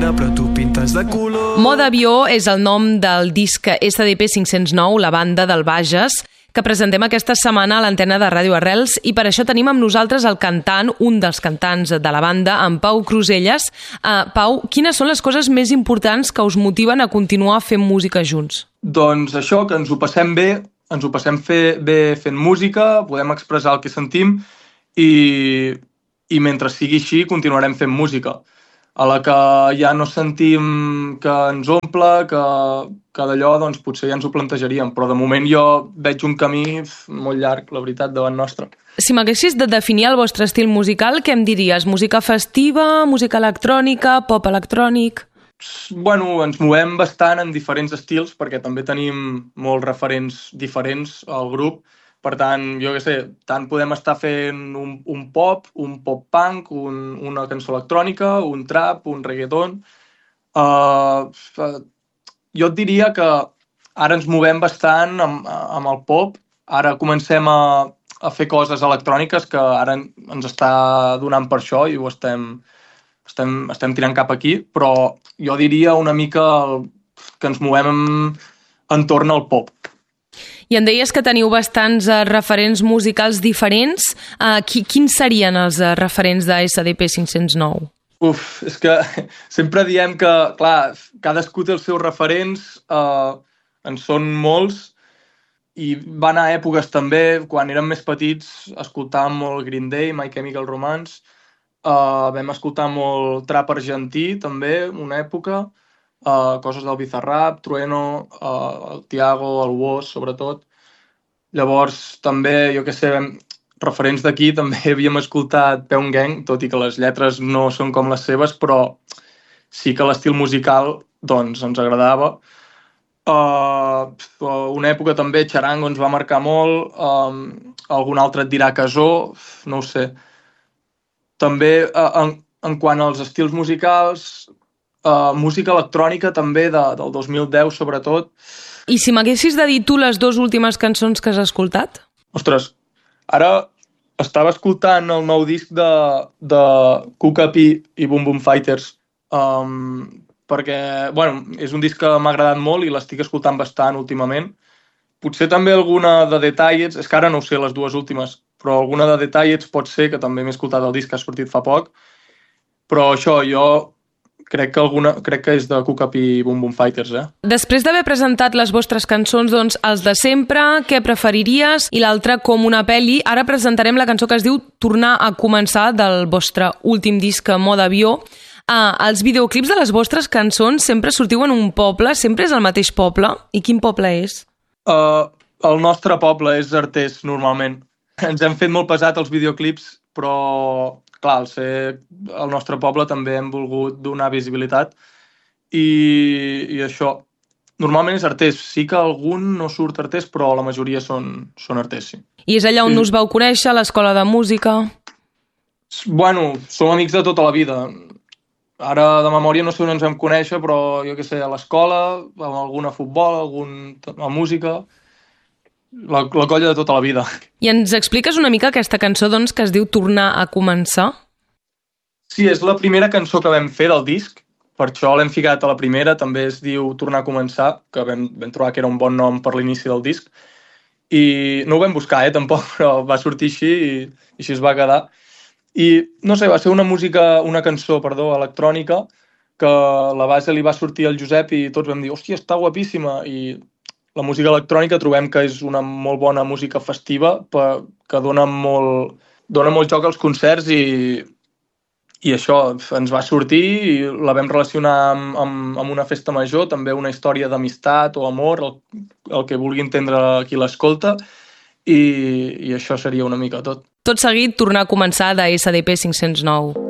negre, però tu pintes de color. Mode avió és el nom del disc SDP 509, la banda del Bages, que presentem aquesta setmana a l'antena de Ràdio Arrels, i per això tenim amb nosaltres el cantant, un dels cantants de la banda, en Pau Cruselles. Pau, quines són les coses més importants que us motiven a continuar fent música junts? Doncs això, que ens ho passem bé, ens ho passem bé fent música, podem expressar el que sentim i mentre sigui així continuarem fent música. A la que ja no sentim que ens omple, que d'allò doncs, potser ja ens ho plantejaríem, però de moment jo veig un camí molt llarg, la veritat, davant nostre. Si m'haguessis de definir el vostre estil musical, què em diries? Música festiva, música electrònica, pop electrònic? Bueno, ens movem bastant en diferents estils perquè també tenim molts referents diferents al grup. Per tant, jo què sé, tant podem estar fent un pop punk, una cançó electrònica, un trap, un reggaeton. Jo et diria que ara ens movem bastant amb el pop. Ara comencem a fer coses electròniques que ara ens està donant per això i ho estem tirant cap aquí, però jo diria una mica que ens movem entorn al pop. I em deies que teniu bastants referents musicals diferents. Quins serien els referents de SDP 509? És que sempre diem que, clar, cadascú té els seus referents, en són molts, i van a èpoques també, quan érem més petits, escoltàvem molt Green Day, My Chemical Romance, vam escoltar molt trap argentí, també, una època, coses del Bizarrap, Trueno, el Tiago, el Woz, sobretot. Llavors, també, jo què sé, referents d'aquí també havíem escoltat Peun Gang, tot i que les lletres no són com les seves, però sí que l'estil musical doncs, ens agradava. Una època també Charango ens va marcar molt, algun altre et dirà Casó, no ho sé. També, en quant als estils musicals, música electrònica també del 2010 sobretot. I si m'haguessis de dir tu les dues últimes cançons que has escoltat? Ostres, ara estava escoltant el nou disc de Kukapi i Boom Boom Fighters perquè, bueno, és un disc que m'ha agradat molt i l'estic escoltant bastant últimament. Potser també alguna de Detalles, és que ara no ho sé les dues últimes, però alguna de Detalles pot ser, que també m'he escoltat el disc que ha sortit fa poc. Però això, jo crec que és de Kukapi i Boom Boom Fighters, Després d'haver presentat les vostres cançons, doncs, els de sempre, què preferiries, i l'altre, Com una pel·li, ara presentarem la cançó que es diu Tornar a començar, del vostre últim disc Mode avió. Els videoclips de les vostres cançons sempre sortiu en un poble, sempre és el mateix poble? I quin poble és? El nostre poble és Artés, normalment. Ens hem fet molt pesat els videoclips, però clar, al ser el nostre poble també hem volgut donar visibilitat i això. Normalment és Artés. Sí que algun no surt Artés, però la majoria són Artés, sí. I és allà on us vau conèixer, a l'escola de música? Bueno, som amics de tota la vida. Ara de memòria no sé on ens vam conèixer, però jo què sé, a l'escola, amb alguna futbol, a música. La colla de tota la vida. I ens expliques una mica aquesta cançó, doncs, que es diu Tornar a començar? Sí, és la primera cançó que vam fer del disc, per això l'hem ficat a la primera, també es diu Tornar a començar, que vam trobar que era un bon nom per l'inici del disc, i no ho vam buscar, tampoc, però va sortir així i així es va quedar. I, no sé, va ser una cançó electrònica, que la base li va sortir al Josep i tots vam dir, hòstia, està guapíssima, i la música electrònica trobem que és una molt bona música festiva que dona molt joc als concerts i això ens va sortir i la vam relacionar amb una festa major, també una història d'amistat o amor, el que vulgui entendre qui l'escolta, i això seria una mica tot. Tot seguit, Tornar a començar, de SDP 509.